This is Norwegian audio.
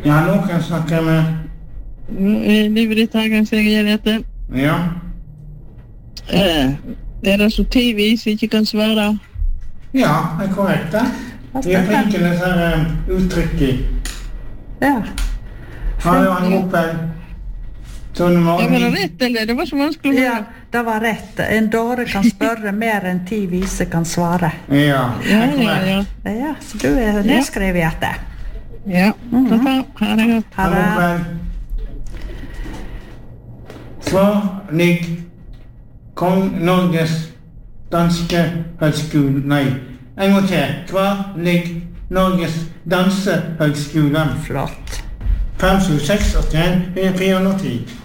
Ja, nå kan jeg snakke med... Livet ditt her, kanskje jeg heter. Ja. Det så TV som ikke kan svare? Ja, det korrekt det. De flinke disse uttrykket. Ja. Har du han oppe? Sånn Var det rett, eller? Det var så vanskelig. Ja, det var rett. En dåre kan spørre mer enn 10 vise kan svare. Ja, det korrekt. Ja, så du nedskrevet etter. Ja, ha det godt. Ha det. Svar ligger Kong Norges danske høgskole. Nei, en gang til. Svar ligger Norges dansehøgskole. Flott. 5, 7, 6, 81, 410.